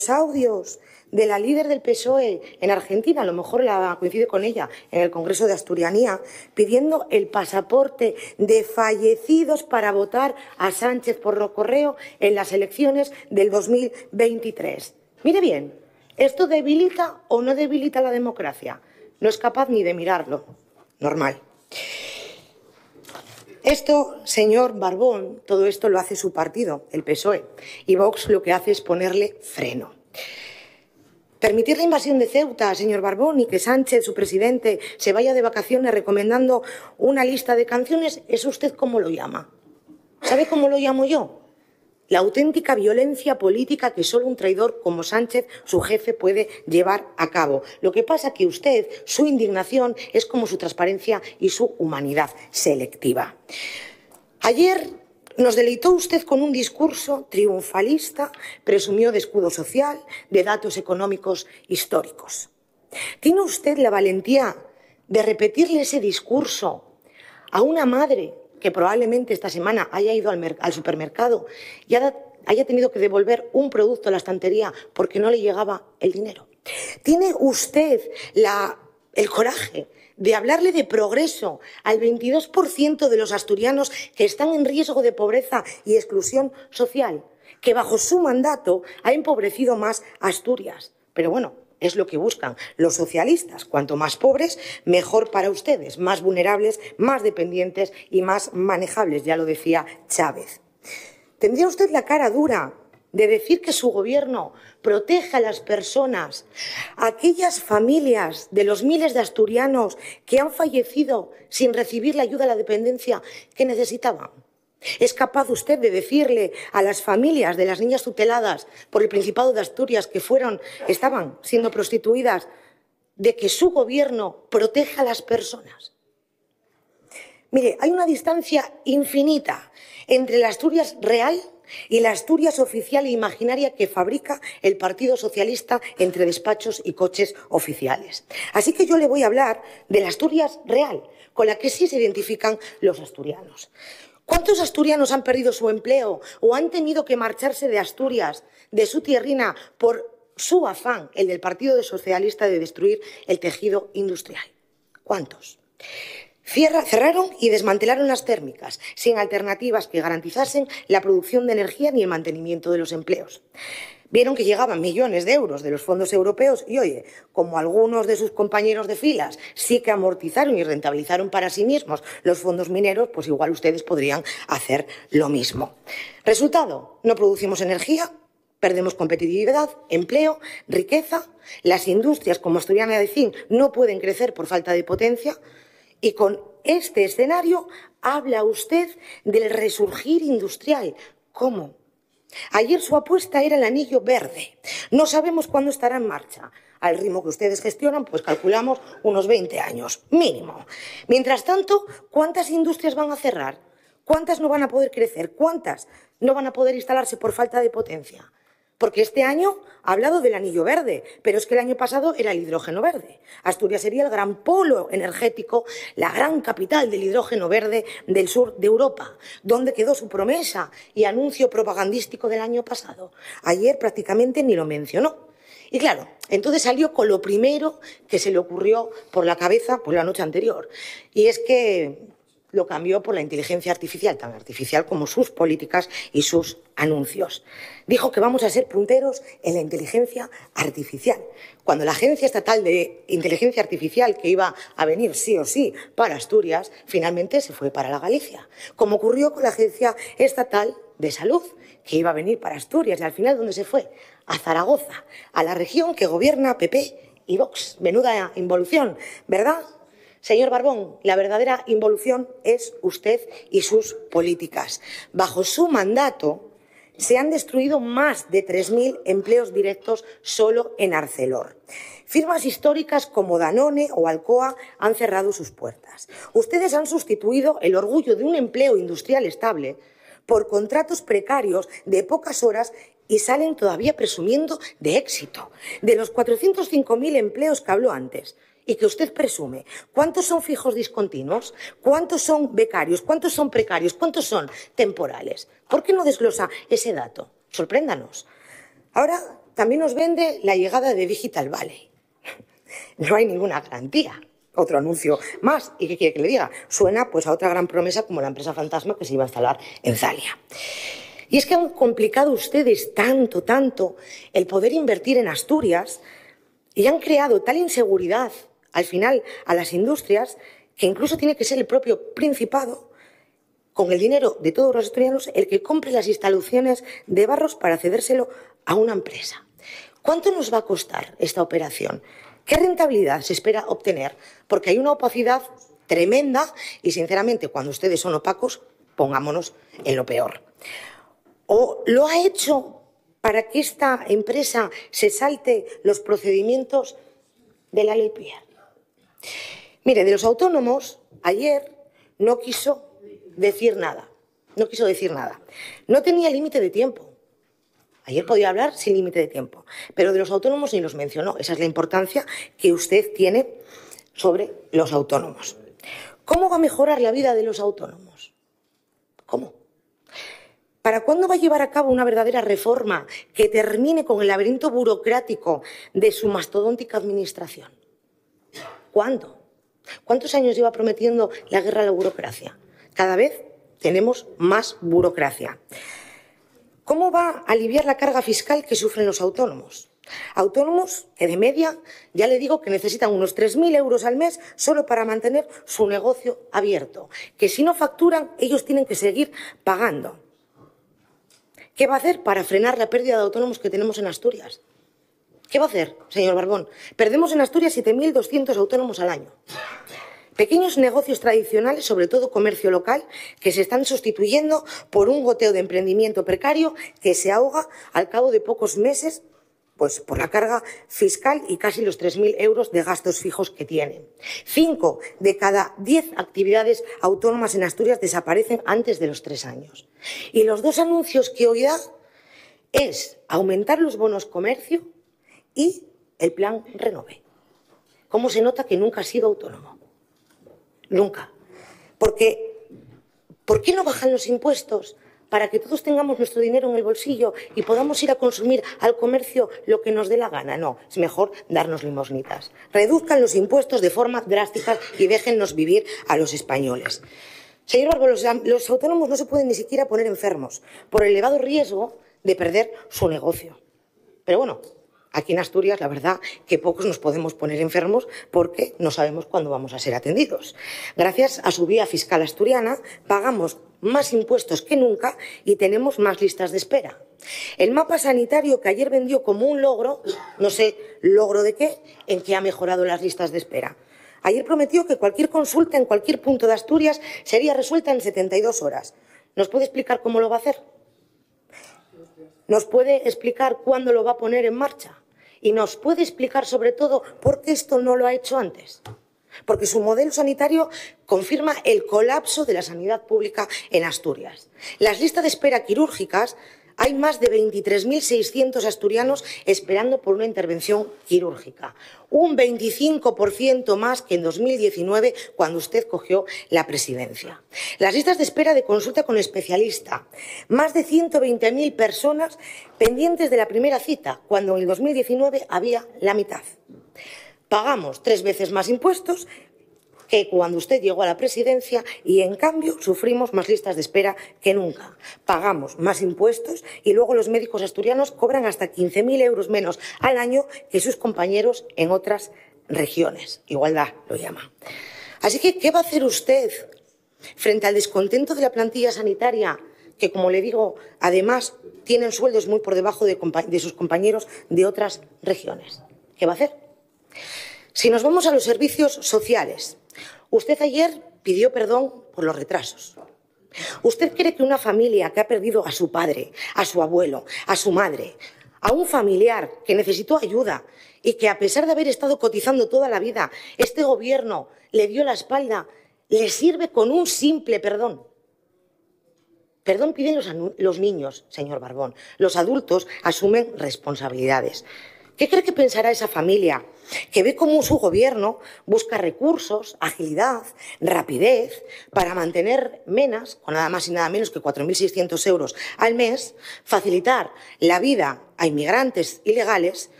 audios de la líder del PSOE en Argentina, a lo mejor coincide con ella, en el Congreso de Asturianía, pidiendo el pasaporte de fallecidos para votar a Sánchez por correo en las elecciones del 2023. Mire bien, ¿esto debilita o no debilita la democracia? No es capaz ni de mirarlo. Normal. Esto, señor Barbón, todo esto lo hace su partido, el PSOE, y Vox lo que hace es ponerle freno. Permitir la invasión de Ceuta, señor Barbón, y que Sánchez, su presidente, se vaya de vacaciones recomendando una lista de canciones, ¿eso usted cómo lo llama? ¿Sabe cómo lo llamo yo? La auténtica violencia política que solo un traidor como Sánchez, su jefe, puede llevar a cabo. Lo que pasa es que usted, su indignación, es como su transparencia y su humanidad selectiva. Ayer nos deleitó usted con un discurso triunfalista, presumió de escudo social, de datos económicos históricos. ¿Tiene usted la valentía de repetirle ese discurso a una madre que probablemente esta semana haya ido al supermercado y haya tenido que devolver un producto a la estantería porque no le llegaba el dinero? ¿Tiene usted el coraje de hablarle de progreso al 22% de los asturianos que están en riesgo de pobreza y exclusión social, que bajo su mandato ha empobrecido más a Asturias? Pero bueno, es lo que buscan los socialistas. Cuanto más pobres, mejor para ustedes, más vulnerables, más dependientes y más manejables, ya lo decía Chávez. ¿Tendría usted la cara dura de decir que su gobierno protege a las personas, a aquellas familias de los miles de asturianos que han fallecido sin recibir la ayuda a la dependencia que necesitaban? ¿Es capaz usted de decirle a las familias de las niñas tuteladas por el Principado de Asturias que estaban siendo prostituidas, de que su gobierno protege a las personas? Mire, hay una distancia infinita entre la Asturias real y la Asturias oficial e imaginaria que fabrica el Partido Socialista entre despachos y coches oficiales. Así que yo le voy a hablar de la Asturias real, con la que sí se identifican los asturianos. ¿Cuántos asturianos han perdido su empleo o han tenido que marcharse de Asturias, de su tierrina, por su afán, el del Partido Socialista, de destruir el tejido industrial? ¿Cuántos? Cerraron y desmantelaron las térmicas, sin alternativas que garantizasen la producción de energía ni el mantenimiento de los empleos. Vieron que llegaban millones de euros de los fondos europeos y, oye, como algunos de sus compañeros de filas sí que amortizaron y rentabilizaron para sí mismos los fondos mineros, pues igual ustedes podrían hacer lo mismo. Resultado, no producimos energía, perdemos competitividad, empleo, riqueza, las industrias como Asturiana de Zinc no pueden crecer por falta de potencia. Y con este escenario habla usted del resurgir industrial. ¿Cómo? Ayer su apuesta era el anillo verde. No sabemos cuándo estará en marcha. Al ritmo que ustedes gestionan, pues calculamos unos 20 años, mínimo. Mientras tanto, ¿cuántas industrias van a cerrar? ¿Cuántas no van a poder crecer? ¿Cuántas no van a poder instalarse por falta de potencia? Porque este año ha hablado del anillo verde, pero es que el año pasado era el hidrógeno verde. Asturias sería el gran polo energético, la gran capital del hidrógeno verde del sur de Europa. ¿Dónde quedó su promesa y anuncio propagandístico del año pasado? Ayer prácticamente ni lo mencionó. Y claro, entonces salió con lo primero que se le ocurrió por la cabeza la noche anterior. Y es que lo cambió por la inteligencia artificial, tan artificial como sus políticas y sus anuncios. Dijo que vamos a ser punteros en la inteligencia artificial, cuando la Agencia Estatal de Inteligencia Artificial, que iba a venir sí o sí para Asturias, finalmente se fue para la Galicia, como ocurrió con la Agencia Estatal de Salud, que iba a venir para Asturias, y al final, ¿dónde se fue? A Zaragoza, a la región que gobierna PP y Vox. Menuda involución, ¿verdad? Señor Barbón, la verdadera involución es usted y sus políticas. Bajo su mandato se han destruido más de 3.000 empleos directos solo en Arcelor. Firmas históricas como Danone o Alcoa han cerrado sus puertas. Ustedes han sustituido el orgullo de un empleo industrial estable por contratos precarios de pocas horas y salen todavía presumiendo de éxito. De los 405.000 empleos que habló antes, y que usted presume, ¿cuántos son fijos discontinuos? ¿Cuántos son becarios? ¿Cuántos son precarios? ¿Cuántos son temporales? ¿Por qué no desglosa ese dato? Sorpréndanos. Ahora también nos vende la llegada de Digital Valley. No hay ninguna garantía. Otro anuncio más. ¿Y qué quiere que le diga? Suena pues a otra gran promesa como la empresa fantasma que se iba a instalar en Zalia. Y es que han complicado ustedes tanto el poder invertir en Asturias y han creado tal inseguridad al final a las industrias que incluso tiene que ser el propio Principado, con el dinero de todos los asturianos, el que compre las instalaciones de Barros para cedérselo a una empresa. ¿Cuánto nos va a costar esta operación? ¿Qué rentabilidad se espera obtener? Porque hay una opacidad tremenda y, sinceramente, cuando ustedes son opacos, pongámonos en lo peor. ¿O lo ha hecho para que esta empresa se salte los procedimientos de la ley Pier? Mire, de los autónomos, ayer no quiso decir nada. No quiso decir nada. No tenía límite de tiempo. Ayer podía hablar sin límite de tiempo, pero de los autónomos ni los mencionó. Esa es la importancia que usted tiene sobre los autónomos. ¿Cómo va a mejorar la vida de los autónomos? ¿Cómo? ¿Para cuándo va a llevar a cabo una verdadera reforma que termine con el laberinto burocrático de su mastodóntica administración? ¿Cuándo? ¿Cuántos años lleva prometiendo la guerra a la burocracia? Cada vez tenemos más burocracia. ¿Cómo va a aliviar la carga fiscal que sufren los autónomos? Autónomos que de media, ya le digo que necesitan unos 3.000 euros al mes solo para mantener su negocio abierto, que si no facturan ellos tienen que seguir pagando. ¿Qué va a hacer para frenar la pérdida de autónomos que tenemos en Asturias? ¿Qué va a hacer, señor Barbón? Perdemos en Asturias 7.200 autónomos al año. Pequeños negocios tradicionales, sobre todo comercio local, que se están sustituyendo por un goteo de emprendimiento precario que se ahoga al cabo de pocos meses, pues por la carga fiscal y casi los 3.000 euros de gastos fijos que tienen. 5 de cada 10 actividades autónomas en Asturias desaparecen antes de los 3 años. Y los 2 anuncios que hoy da es aumentar los bonos comercio y el plan Renove. ¿Cómo se nota que nunca ha sido autónomo? Nunca. Porque, ¿por qué no bajan los impuestos para que todos tengamos nuestro dinero en el bolsillo y podamos ir a consumir al comercio lo que nos dé la gana? No, es mejor darnos limosnitas. Reduzcan los impuestos de forma drástica y déjennos vivir a los españoles. Señor Barbón, los autónomos no se pueden ni siquiera poner enfermos por el elevado riesgo de perder su negocio. Pero bueno, aquí en Asturias, la verdad que pocos nos podemos poner enfermos porque no sabemos cuándo vamos a ser atendidos. Gracias a su vía fiscal asturiana, pagamos más impuestos que nunca y tenemos más listas de espera. El mapa sanitario que ayer vendió como un logro, no sé logro de qué, en que ha mejorado las listas de espera. Ayer prometió que cualquier consulta en cualquier punto de Asturias sería resuelta en 72 horas. ¿Nos puede explicar cómo lo va a hacer? ¿Nos puede explicar cuándo lo va a poner en marcha? Y nos puede explicar, sobre todo, por qué esto no lo ha hecho antes. Porque su modelo sanitario confirma el colapso de la sanidad pública en Asturias. Las listas de espera quirúrgicas, hay más de 23.600 asturianos esperando por una intervención quirúrgica. Un 25% más que en 2019, cuando usted cogió la presidencia. Las listas de espera de consulta con especialista. Más de 120.000 personas pendientes de la primera cita, cuando en el 2019 había la mitad. Pagamos 3 veces más impuestos que cuando usted llegó a la presidencia y, en cambio, sufrimos más listas de espera que nunca. Pagamos más impuestos y luego los médicos asturianos cobran hasta 15.000 euros menos al año que sus compañeros en otras regiones. Igualdad lo llama. Así que, ¿qué va a hacer usted frente al descontento de la plantilla sanitaria que, como le digo, además tienen sueldos muy por debajo de sus compañeros de otras regiones? ¿Qué va a hacer? Si nos vamos a los servicios sociales, usted ayer pidió perdón por los retrasos. ¿Usted cree que una familia que ha perdido a su padre, a su abuelo, a su madre, a un familiar que necesitó ayuda y que, a pesar de haber estado cotizando toda la vida, este gobierno le dio la espalda, le sirve con un simple perdón? Perdón piden los niños, señor Barbón. Los adultos asumen responsabilidades. ¿Qué cree que pensará esa familia que ve cómo su gobierno busca recursos, agilidad, rapidez para mantener menas, con nada más y nada menos que 4.600 euros al mes, facilitar la vida a inmigrantes ilegales